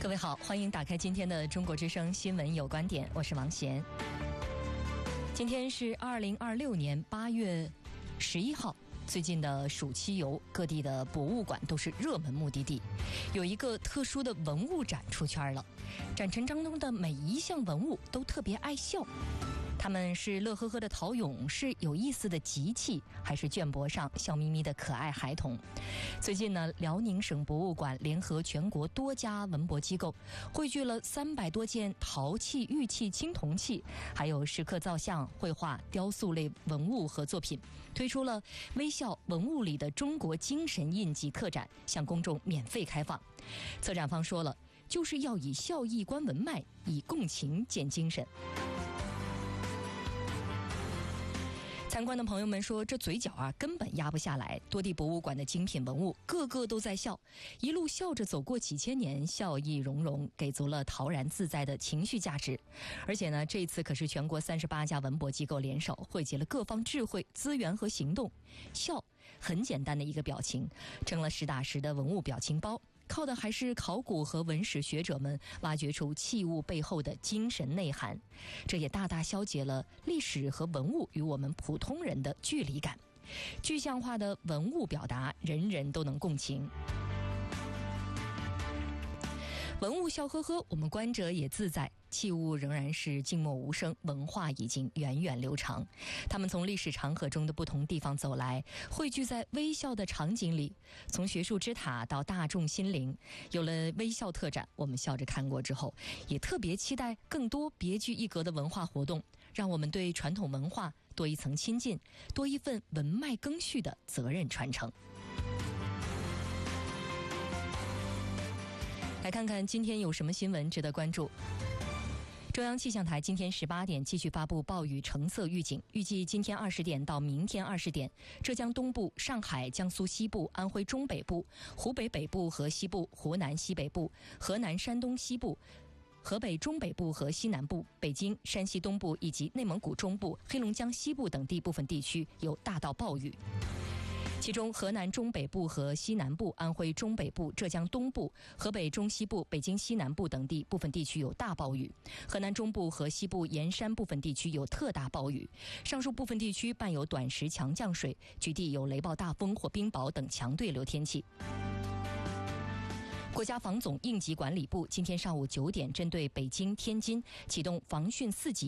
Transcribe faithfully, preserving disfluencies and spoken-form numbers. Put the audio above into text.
各位好，欢迎打开今天的中国之声新闻有观点，我是王贤。今天是二零二六年八月十一号，最近的暑期游，各地的博物馆都是热门目的地。有一个特殊的文物展出圈了，展陈当中的每一项文物都特别爱笑。他们是乐呵呵的陶俑，是有意思的集器，还是绢帛上笑眯眯的可爱孩童？最近呢，辽宁省博物馆联合全国多家文博机构，汇聚了三百多件陶器、玉器、青铜器，还有石刻造像、绘画、雕塑类文物和作品，推出了微笑文物里的中国精神印记特展，向公众免费开放。策展方说了，就是要以笑意观文脉，以共情建精神。参观的朋友们说，这嘴角啊根本压不下来，多地博物馆的精品文物个个都在笑，一路笑着走过几千年，笑意融融，给足了陶然自在的情绪价值。而且呢，这一次可是全国三十八家文博机构联手，汇集了各方智慧、资源和行动。笑很简单的一个表情，成了实打实的文物表情包，靠的还是考古和文史学者们挖掘出器物背后的精神内涵，这也大大消解了历史和文物与我们普通人的距离感。具象化的文物表达，人人都能共情。文物笑呵呵，我们观者也自在。器物仍然是静默无声，文化已经源远流长。他们从历史长河中的不同地方走来，汇聚在微笑的场景里，从学术之塔到大众心灵。有了微笑特展，我们笑着看过之后，也特别期待更多别具一格的文化活动，让我们对传统文化多一层亲近，多一份文脉更续的责任传承。来看看今天有什么新闻值得关注。中央气象台今天十八点继续发布暴雨橙色预警，预计今天二十点到明天二十点，浙江东部、上海、江苏西部、安徽中北部、湖北北部和西部、湖南西北部、河南、山东西部、河北中北部和西南部、北京、山西东部以及内蒙古中部、黑龙江西部等地部分地区有大到暴雨。其中河南中北部和西南部、安徽中北部、浙江东部、河北中西部、北京西南部等地部分地区有大暴雨，河南中部和西部沿山部分地区有特大暴雨，上述部分地区伴有短时强降水，局地有雷暴大风或冰雹等强对流天气。国家防总应急管理部今天上午九点针对北京、天津启动防汛四级